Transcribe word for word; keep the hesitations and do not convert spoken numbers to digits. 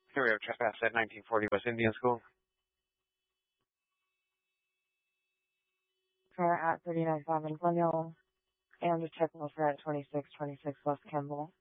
Here we have trespass at nineteen forty West Indian School. Car at thirty-nine five in Glenhill, and a check for at twenty-six twenty-six West Kemble.